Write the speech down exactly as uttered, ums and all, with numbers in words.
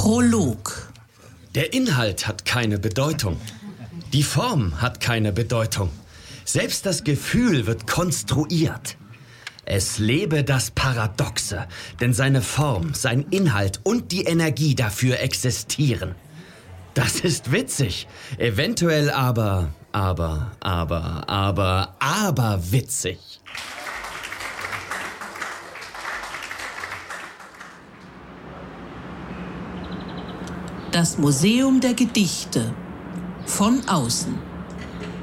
Prolog. Der Inhalt hat keine Bedeutung. Die Form hat keine Bedeutung. Selbst das Gefühl wird konstruiert. Es lebe das Paradoxe, denn seine Form, sein Inhalt und die Energie dafür existieren. Das ist witzig, eventuell aber, aber, aber, aber, aber witzig. Das Museum der Gedichte. Von außen.